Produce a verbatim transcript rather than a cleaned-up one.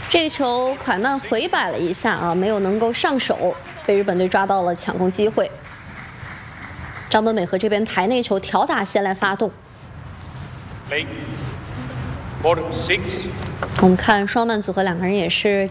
这个球蒯曼回摆了一下啊，没有能够上手，被日本队抓到了抢攻机会。张本美和这边台内球挑打先来发动。我们看双慢组合两个人也是